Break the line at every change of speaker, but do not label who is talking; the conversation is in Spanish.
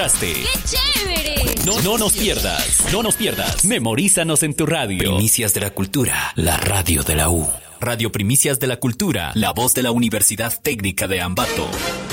¡Qué
chévere!
No nos pierdas. Memorízanos en tu radio.
Primicias de la Cultura, la radio de la U.
Radio Primicias de la Cultura, la voz de la Universidad Técnica de Ambato.